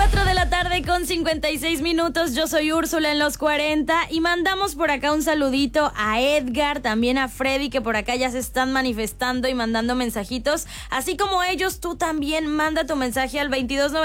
4 de la tarde con 56 minutos. Yo soy Úrsula en los 40 y mandamos por acá un saludito a Edgar, también a Freddy, que por acá ya se están manifestando y mandando mensajitos. Así como ellos, tú también manda tu mensaje al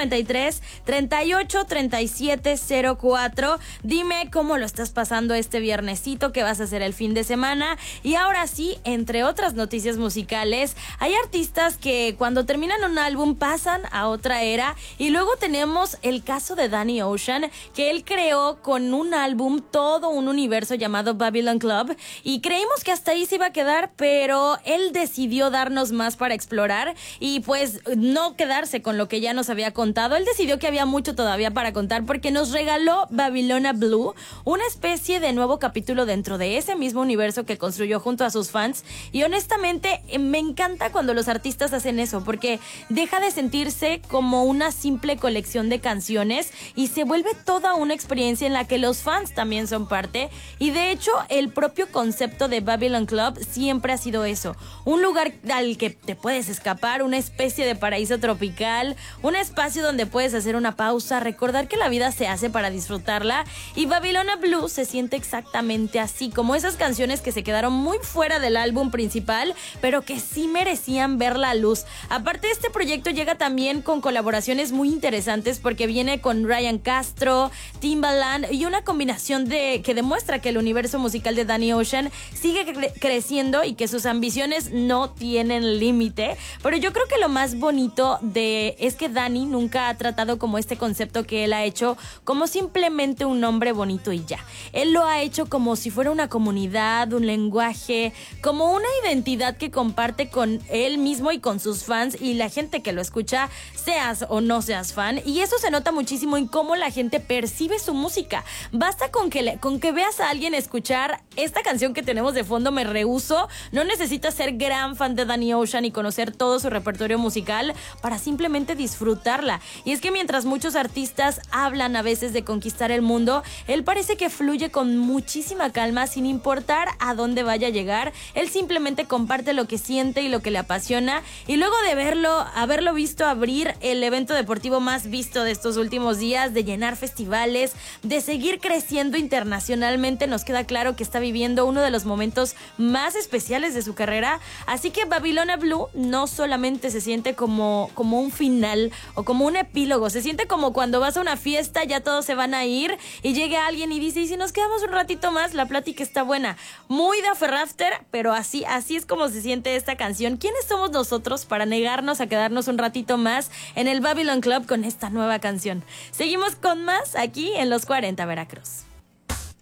2293-383704. Dime cómo lo estás pasando este viernesito, que vas a hacer el fin de semana. Y ahora sí, entre otras noticias musicales, hay artistas que cuando terminan un álbum pasan a otra era, y luego tenemos el caso de Danny Ocean, que él creó con un álbum todo un universo llamado Babylon Club, y creímos que hasta ahí se iba a quedar, pero él decidió darnos más para explorar y pues no quedarse con lo que ya nos había contado. Él decidió que había mucho todavía para contar porque nos regaló Babylona Blue, una especie de nuevo capítulo dentro de ese mismo universo que construyó junto a sus fans. Y honestamente me encanta cuando los artistas hacen eso, porque deja de sentirse como una simple colección de canciones y se vuelve toda una experiencia en la que los fans también son parte. Y de hecho el propio concepto de Babylon Club siempre ha sido eso, un lugar al que te puedes escapar, una especie de paraíso tropical, un espacio donde puedes hacer una pausa, recordar que la vida se hace para disfrutarla. Y Babylona Blue se siente exactamente así, como esas canciones que se quedaron muy fuera del álbum principal, pero que sí merecían ver la luz. Aparte, este proyecto llega también con colaboraciones muy interesantes porque viene con Ryan Castro, Timbaland y una combinación que demuestra que el universo musical de Danny Ocean sigue creciendo y que sus ambiciones no tienen límite. Pero yo creo que lo más bonito es que Danny nunca ha tratado como este concepto que él ha hecho como simplemente un nombre bonito y ya. Él lo ha hecho como si fuera una comunidad, un lenguaje, como una identidad que comparte con él mismo y con sus fans y la gente que lo escucha, seas o no seas fan. Y eso se nota muchísimo en cómo la gente percibe su música. Basta con que veas a alguien escuchar esta canción que tenemos de fondo, Me Rehúso. No necesitas ser gran fan de Danny Ocean y conocer todo su repertorio musical para simplemente disfrutarla. Y es que mientras muchos artistas hablan a veces de conquistar el mundo, él parece que fluye con muchísima calma sin importar a dónde vaya a llegar. Él simplemente comparte lo que siente y lo que le apasiona. Y luego de haberlo visto abrir el evento deportivo más visto de estos últimos días, de llenar festivales, de seguir creciendo internacionalmente, nos queda claro que está viviendo uno de los momentos más especiales de su carrera. Así que Babylona Blue no solamente se siente como un final o como un epílogo, se siente como cuando vas a una fiesta, ya todos se van a ir y llega alguien y dice, ¿y si nos quedamos un ratito más? La plática está buena. Muy de After After, pero así es como se siente esta canción. ¿Quiénes somos nosotros para negarnos a quedarnos un ratito más en el Babylon Club con esta nueva canción? Seguimos con más aquí en Los 40 Veracruz.